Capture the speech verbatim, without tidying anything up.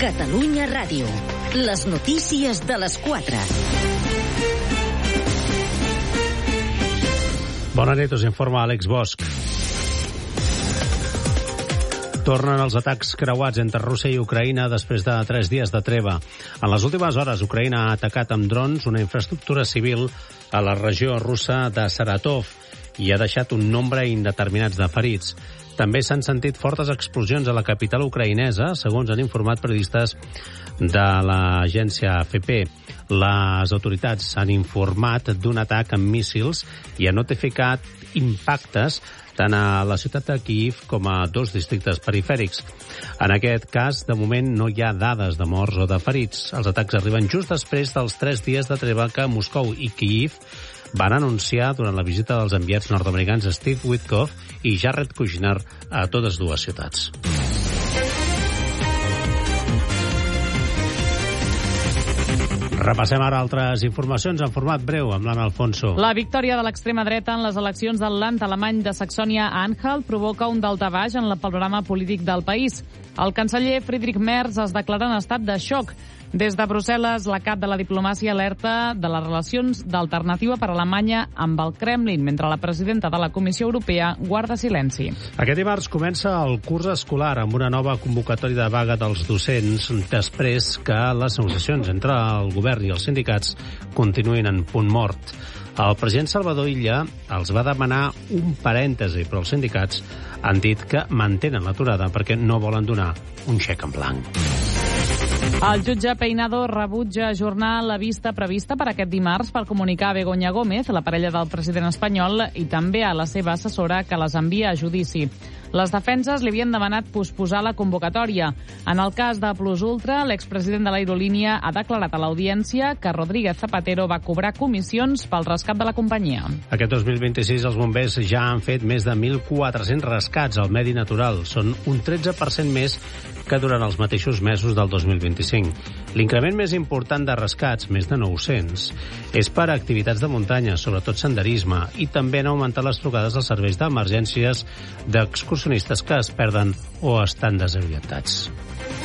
Catalunya Ràdio. Les notícies de les quatre. Bona nit, us informa Àlex Bosch. Tornen els atacs creuats entre Rússia i Ucraïna després de tres dies de treva. En les últimes hores, Ucraïna ha atacat amb drons una infraestructura civil a la regió russa de Saratov i ha deixat un nombre indeterminat de ferits. També s'han sentit fortes explosions a la capital ucraïnesa, segons han informat periodistes de l'agència A F P. Les autoritats han informat d'un atac amb míssils i han notificat impactes tant a la ciutat de Kyiv com a dos districtes perifèrics. En aquest cas, de moment, no hi ha dades de morts o de ferits. Els atacs arriben just després dels tres dies de treva que Moscou i Kyiv van anunciar durant la visita dels enviats nord-americans Steve Witkoff i Jared Kushner a totes dues ciutats. Repassem ara altres informacions en format breu amb l'Anna Alfonso. La victòria de l'extrema dreta en les eleccions del Land alemany de Saxònia-Anhalt provoca un daltabaix en el panorama polític del país. El canceller Friedrich Merz es declara en estat de xoc. Des de Brussel·les, la cap de la diplomàcia alerta de les relacions d'alternativa per a Alemanya amb el Kremlin, mentre la presidenta de la Comissió Europea guarda silenci. Aquest dimarts comença el curs escolar amb una nova convocatòria de vaga dels docents després que les negociacions entre el govern i els sindicats continuïn en punt mort. El president Salvador Illa els va demanar un parèntesi, però els sindicats han dit que mantenen l'aturada perquè no volen donar un xec en blanc. El jutge Peinado rebutja ajornar la vista prevista per aquest dimarts per comunicar a Begoña Gómez, la parella del president espanyol, i també a la seva assessora, que les envia a judici. Les defenses li havien demanat posposar la convocatòria. En el cas de Plus Ultra, l'expresident de l'aerolínia ha declarat a l'audiència que Rodríguez Zapatero va cobrar comissions pel rescat de la companyia. Aquest dos mil vint-i-sis els bombers ja han fet més de mil quatre-cents rescats al medi natural. Són un tretze per cent més que durant els mateixos mesos del dos mil vint-i-cinc. L'increment més important de rescats, més de nou-cents, és per a activitats de muntanya, sobretot senderisme, i també han augmentat les trucades als serveis d'emergències d'excursionistes que es perden o estan desorientats.